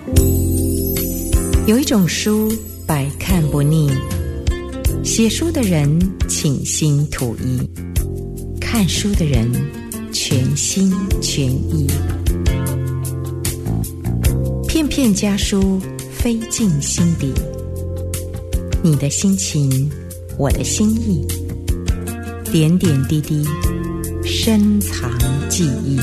有一种书百看不腻，写书的人倾心吐意，看书的人全心全意。片片家书飞进心底，你的心情，我的心意，点点滴滴深藏记忆。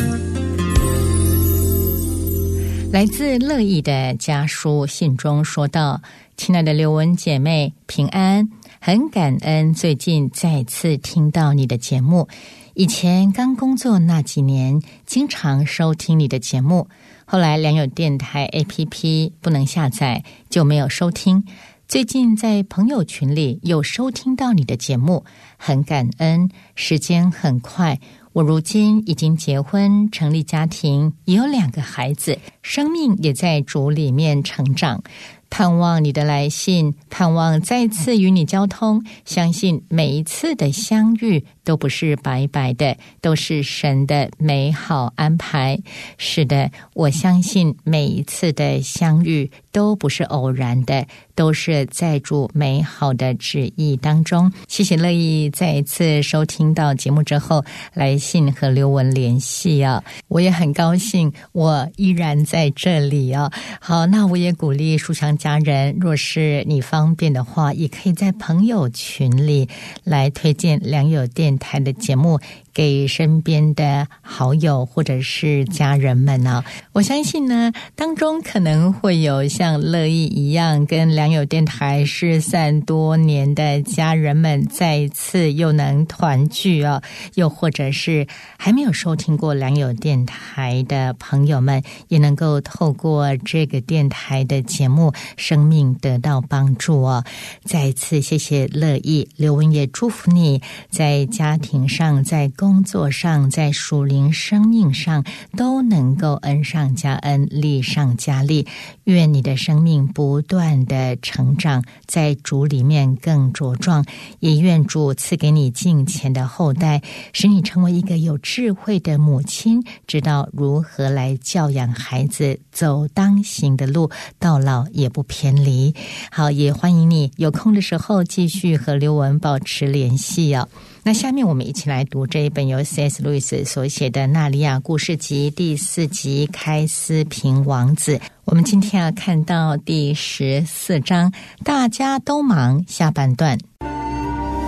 来自乐意的家书信中说道：亲爱的刘文姐妹平安，很感恩最近再次听到你的节目。以前刚工作那几年经常收听你的节目，后来良友电台 APP 不能下载，就没有收听。最近在朋友群里又收听到你的节目，很感恩。时间很快，我如今已经结婚，成立家庭，也有2个孩子，生命也在主里面成长。盼望你的来信，盼望再次与你交通，相信每一次的相遇都不是白白的，都是神的美好安排。是的，我相信每一次的相遇都不是偶然的，都是在主美好的旨意当中。谢谢乐意再一次收听到节目之后来信和刘文联系啊，我也很高兴我依然在这里啊。好，那我也鼓励书香家人，若是你方便的话，也可以在朋友群里来推荐良友电台的节目给身边的好友或者是家人们啊。我相信呢，当中可能会有像乐意一样跟良友电台失散多年的家人们再一次又能团聚啊，又或者是还没有收听过良友电台的朋友们，也能够透过这个电台的节目生命得到帮助啊。再一次谢谢乐意，刘文也祝福你在家庭上，在工作上，在属灵生命上都能够恩上加恩，利上加利。愿你的生命不断的成长，在主里面更茁壮，也愿主赐给你敬虔的后代，使你成为一个有智慧的母亲，知道如何来教养孩子，走当行的路，到老也不偏离。好，也欢迎你有空的时候继续和刘文保持联系哦。那下面我们一起来读这一本由 C.S. 路易斯所写的《纳利亚故事集》第4集《开斯平王子》。我们今天要看到第14章，大家都忙，下半段。